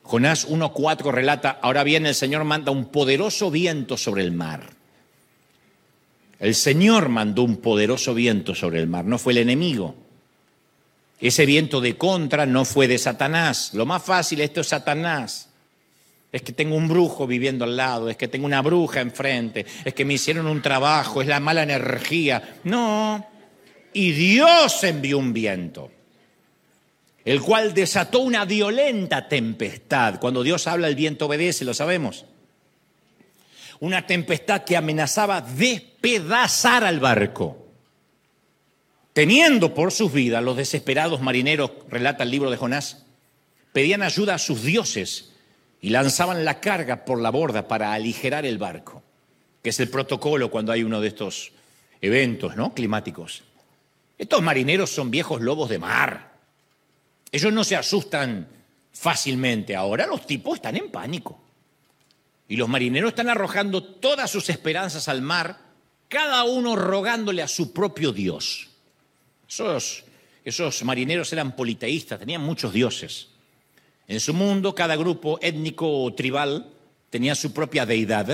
Jonás 1:4 relata: ahora bien, el Señor manda un poderoso viento sobre el mar. El Señor mandó un poderoso viento sobre el mar, no fue el enemigo. Ese viento de contra no fue de Satanás. Lo más fácil, esto es Satanás. Es que tengo un brujo viviendo al lado, es que tengo una bruja enfrente, es que me hicieron un trabajo, es la mala energía. No, y Dios envió un viento, el cual desató una violenta tempestad. Cuando Dios habla, el viento obedece, lo sabemos. Una tempestad que amenazaba despedazar al barco. Teniendo por sus vidas, los desesperados marineros, relata el libro de Jonás, pedían ayuda a sus dioses y lanzaban la carga por la borda para aligerar el barco, que es el protocolo cuando hay uno de estos eventos, ¿no?, climáticos. Estos marineros son viejos lobos de mar. Ellos no se asustan fácilmente. Ahora los tipos están en pánico. Y los marineros están arrojando todas sus esperanzas al mar, cada uno rogándole a su propio Dios. Esos marineros eran politeístas, tenían muchos dioses. En su mundo, cada grupo étnico o tribal tenía su propia deidad.